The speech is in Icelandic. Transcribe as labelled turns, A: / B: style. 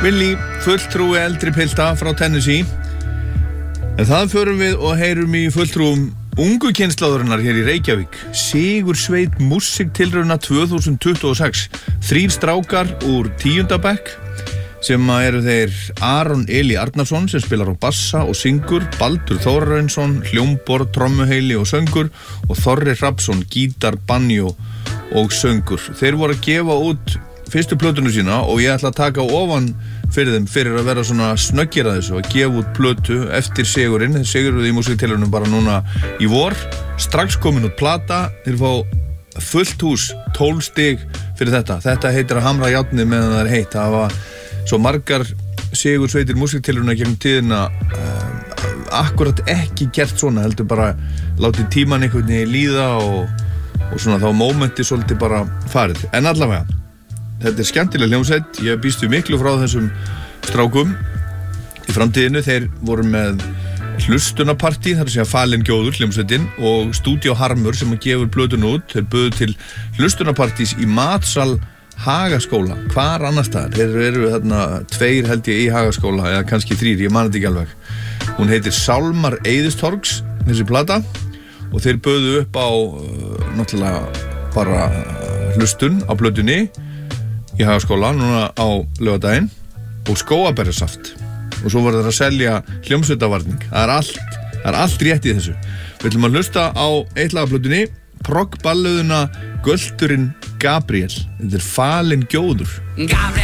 A: Willi, fulltrúi eldri pilta frá Tennessee. En það förum við og heyrum í fulltrúum ungu kynslóðurinnar hér í Reykjavík. Sigursveit músiktilrauna 2026. 3 strákar úr 10. bekk sem eru þeir Aron Eli Arnarsson sem spilar á bassa og syngur, Baldur Þórarinsson, hljómborð, trommuheili og söngur og Þorri Hrafnsson, gítar, banjo og söngur. Þeir voru að gefa út fyrstu plötunu sína og ég ætla að taka ofan fyrir þeim fyrir að vera svona snöggir að þessu og gefa út plötu eftir sigurinn. Þeir siguruðu í músiktilraunum bara núna í vor, strax komin út plata. Þeir fá fullt hús, 12 stig fyrir þetta. Þetta heitir að hamra járnið meðan það er heitt. Það var svo margar sigursveitir músiktilrauna gegnum tíðina akkurat ekki gert svona, heldur bara látið tíman einhvern veginn líða og svona þá mómenti svolítið bara farið. En allavega þetta er skemmtileg hljómsveit, ég býst við miklu frá þessum strákum í framtíðinu. Þeir voru með hlustunapartí, þar að segja Falin Gjóður hljómsveitin og Studio Harmur sem gefur plötun út. Þeir buðu til hlustunapartís í matsal Hagaskóla, hvar annars staðar. Þeir eru þarna 2 held ég í Hagaskóla eða kannski 3, ég man þetta ekki alveg. Hún heitir Sálmar Eiðistorgs, þessi plata, og þeir buðu upp á náttúrulega bara hlustun á plötunni í Hagaskóla núna á laugardaginn og skóaberjasaft og svo voru þeir að selja hljómsveitavarning. Það er allt rétt í þessu. Við ætlum að hlusta á eitt lag af plötunni, proggballöðuna Göldurinn Gabriel. Þetta er Falin Gjóður.